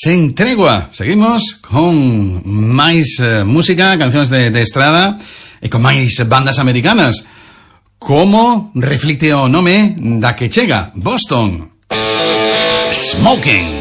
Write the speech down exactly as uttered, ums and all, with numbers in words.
Sen tregua. Seguimos con máis uh, música, cancións de, de estrada e con máis bandas americanas. Como reflicte o nome da que chega, Boston. Smoking.